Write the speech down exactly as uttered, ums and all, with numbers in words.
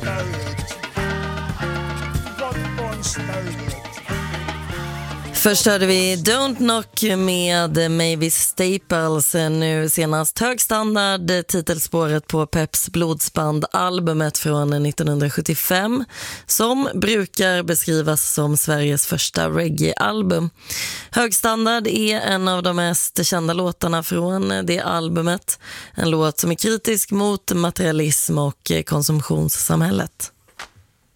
Först hörde vi Don't Knock med Mavis Staples, nu senast Hög standard, titelspåret på Peps blodsband-albumet från nittonhundrasjuttiofem, som brukar beskrivas som Sveriges första reggae-album. Hög standard är en av de mest kända låtarna från det albumet, en låt som är kritisk mot materialism och konsumtionssamhället.